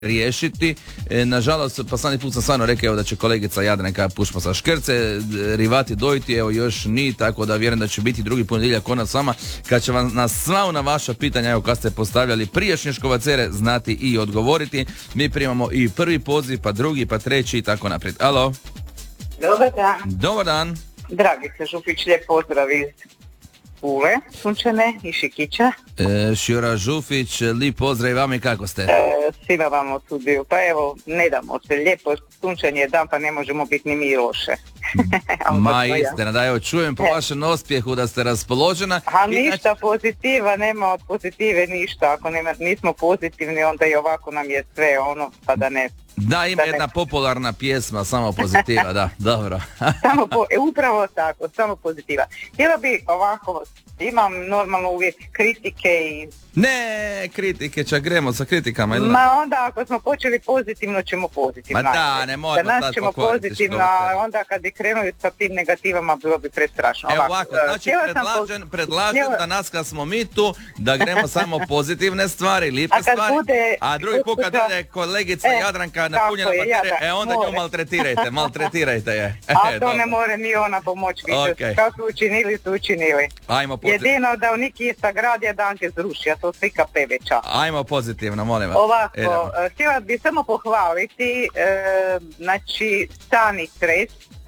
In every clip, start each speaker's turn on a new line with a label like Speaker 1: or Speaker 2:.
Speaker 1: riješiti. Nažalost, pa sami put sam stvarno rekao da će kolegica Jadranka pušpa sa škrce, rivati dojiti, evo još ni, tako da vjerujem da će biti drugi ponedjeljak ona sama, kad će vam na sva na vaša pitanja, evo kad ste postavljali prijašnje škovacere, znati i odgovoriti. Mi primamo i prvi poziv, pa drugi, pa treći i tako naprijed. Alo?
Speaker 2: Dobar dan.
Speaker 1: Dobar dan.
Speaker 2: Dragica Župić, lijep pozdrav iz Pule, Sunčane i Šikića.
Speaker 1: Šjora Žufić, lijep pozdrav i vama i kako ste?
Speaker 2: Svima vam od studiju. Pa evo, ne damo se, lijepo sunčan je dan pa ne možemo biti ni mi loše.
Speaker 1: Ma istina, da evo čujem po vašem uspjehu da ste raspoložena.
Speaker 2: A ništa pozitiva, nema od pozitive ništa. Ako nismo pozitivni onda i ovako nam je sve ono, pa da ne...
Speaker 1: Da, ima jedna popularna pjesma, samo pozitiva, da, dobro.
Speaker 2: Upravo tako, samo pozitiva. Htjela bi ovako, imam normalno uvijek kritike i...
Speaker 1: Ne, kritike, čak gremo sa kritikama, ili?
Speaker 2: Ma onda ako smo počeli pozitivno, ćemo pozitivno.
Speaker 1: Ma da, ne moramo
Speaker 2: da nas ćemo pozitivno, a onda kad bi krenuli sa tim negativama, bilo bi prestrašno.
Speaker 1: Evo ovako, znači predlažem da nas kad smo mi tu, da gremo samo pozitivne stvari, lijepe stvari, a drugi put kad je kolegica Jadranka napunjena baterije, onda nju maltretirajte je.
Speaker 2: A to ne more ni ona pomoći, okay. Kako su učinili.
Speaker 1: Ajmo pozitivno.
Speaker 2: Jedino da u Niki sagrad je danke zruši, a to svika peveća.
Speaker 1: Ajmo pozitivno, molim vas.
Speaker 2: Ovako, htjela bi samo pohvaliti, znači Stani Kres,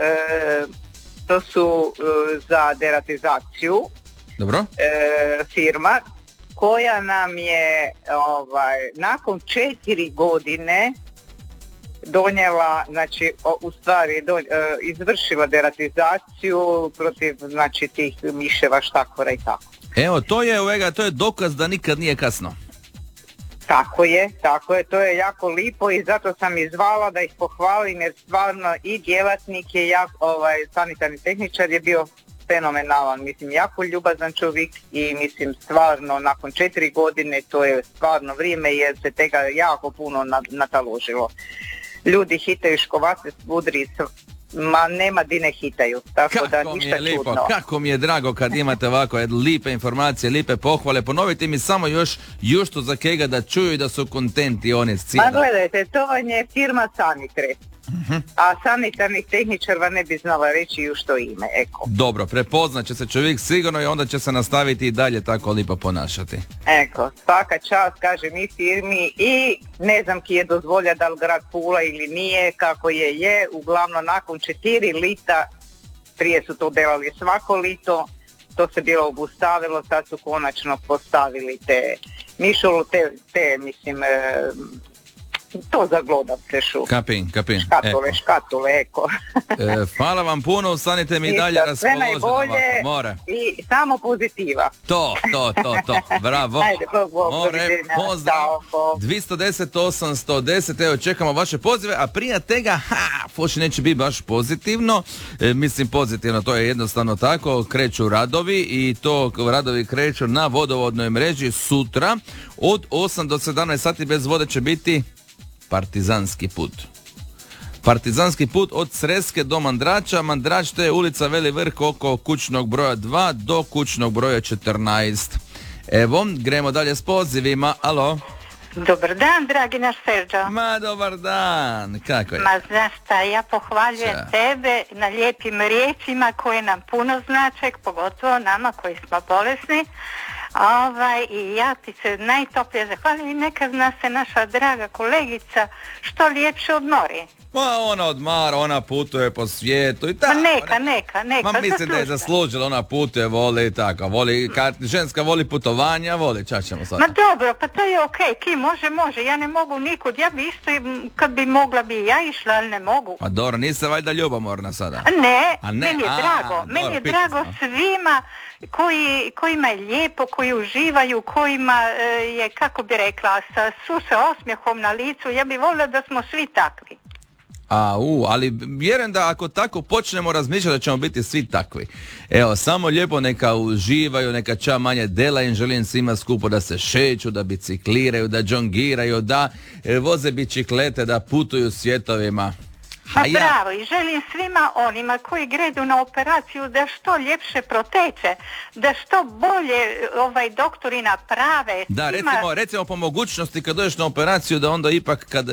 Speaker 2: to su za deratizaciju.
Speaker 1: Dobro.
Speaker 2: Firma koja nam je nakon 4 godine donijela, znači u stvari izvršila deratizaciju protiv znači tih miševa, štakora i tako.
Speaker 1: Evo, to je dokaz da nikad nije kasno.
Speaker 2: Tako je, to je jako lipo i zato sam i zvala da ih pohvalim jer stvarno i djelatnik je sanitarni tehničar je bio fenomenalan, mislim jako ljubazan čovjek i mislim stvarno nakon 4 godine to je stvarno vrijeme jer se tega jako puno nataložilo. Ljudi hitaju škovace svudri, ma nema di ne hitaju, tako kako da ništa čudno.
Speaker 1: Kako mi je drago kad imate ovako lipe informacije, lipe pohvale, ponovite mi samo još što za kega da čuju i da su kontenti oni s cijela.
Speaker 2: Ma gledajte, to vam je firma Sanikre. A sanitarni tehničar vam ne bi znala reći ju što ime, eko.
Speaker 1: Dobro, prepoznat će se čovjek sigurno i onda će se nastaviti i dalje tako lipo ponašati.
Speaker 2: Eko, svaka čast, kaže mi firmi i ne znam ki je dozvolja da li grad Pula ili nije, kako je, uglavnom nakon 4 lita, prije su to delali svako lito, to se bilo obustavilo, sad su konačno postavili te mišulu, te mislim... To za glodavce šu.
Speaker 1: Kapin.
Speaker 2: Škatule, eko.
Speaker 1: Hvala vam puno, ostanite mi dalje raspoloženi. More.
Speaker 2: I samo pozitiva.
Speaker 1: To. Bravo.
Speaker 2: Ajde,
Speaker 1: more, pozdrav. 210 810, evo čekamo vaše pozive, a prije tega, poši neće biti baš pozitivno. Mislim pozitivno, to je jednostavno tako, kreću radovi i to radovi kreću na vodovodnoj mreži sutra od 8 do 17 sati bez vode će biti partizanski put. Partizanski put od Sreske do Mandrača. Mandrač to je ulica Veli Vrh oko kućnog broja 2 do kućnog broja 14. Evo, gremo dalje s pozivima. Alo?
Speaker 3: Dobar dan, dragi naš Serđo.
Speaker 1: Ma, dobar dan. Kako je?
Speaker 3: Ma, znaš šta, ja pohvaljujem tebe na lijepim riječima koje nam puno znače, pogotovo nama koji smo bolesni. I ja ti se najtoplije zahvalim i neka zna se naša draga kolegica što ljepše odmori.
Speaker 1: Ma ona odmara, ona putuje po svijetu i tako.
Speaker 3: Neka.
Speaker 1: Ma mislim da je zaslužila, ona putuje, voli i tako. Kad ženska voli putovanja, voli, čak ćemo sad.
Speaker 3: Ma dobro, pa to je okej, ki može, ja ne mogu nikud, ja bi isto, kad bi mogla bi ja išla, ali ne mogu.
Speaker 1: Ma dobro, niste valjda ljubomorna sada?
Speaker 3: Ne, meni je drago svima kojima je lijepo, koji uživaju, kojima je, kako bi rekla, sa osmijehom na licu, ja bi volila da smo svi takvi.
Speaker 1: Ali vjerujem da ako tako počnemo razmišljati da ćemo biti svi takvi. Evo, samo lijepo neka uživaju, neka ča manje dela im želim svima skupo da se šeću, da bicikliraju, da džongiraju, da voze biciklete, da putuju svjetovima.
Speaker 3: Bravo, i želim svima onima koji gredu na operaciju da što ljepše proteče, da što bolje doktori naprave.
Speaker 1: Da, recimo po mogućnosti kad dođeš na operaciju da onda ipak kad